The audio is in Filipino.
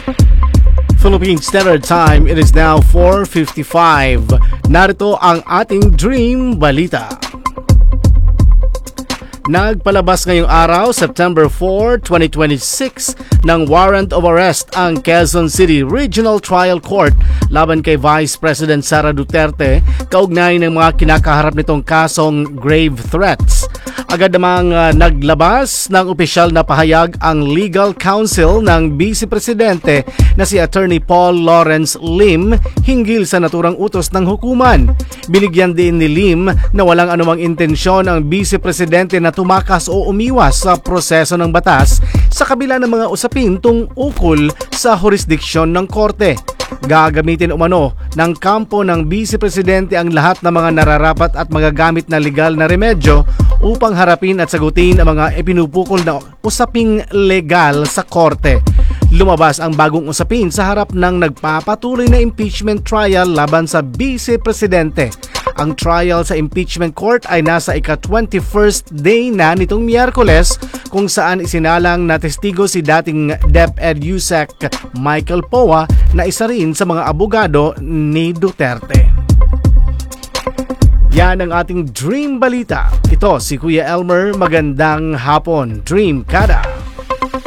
Philippine Standard Time, it is now 4:55. Narito ang ating Dream Balita. Nagpalabas ngayong araw, September 4, 2026, ng warrant of arrest ang Quezon City Regional Trial Court laban kay Vice President Sara Duterte kaugnay ng mga kinakaharap nitong kasong grave threats. Agad namang naglabas ng opisyal na pahayag ang legal counsel ng Vice Presidente na si Attorney Paul Lawrence Lim hinggil sa naturang utos ng hukuman. Binigyan din ni Lim na walang anumang intensyon ang Vice Presidente na tumakas o umiwas sa proseso ng batas sa kabila ng mga usapin tungkol sa jurisdiksyon ng korte. Gagamitin umano ng kampo ng Vice Presidente ang lahat ng mga nararapat at magagamit na legal na remedyo upang harapin at sagutin ang mga ipinupukol na usaping legal sa korte. Lumabas ang bagong usapin sa harap ng nagpapatuloy na impeachment trial laban sa Vice Presidente. Ang trial sa impeachment court ay nasa ika-21st day na nitong Miyerkules kung saan isinalang na testigo si dating DepEd USEC Michael Poa na isa rin sa mga abogado ni Duterte. Yan ang ating Dream Balita. Ito si Kuya Elmer. Magandang hapon, Dream Kada.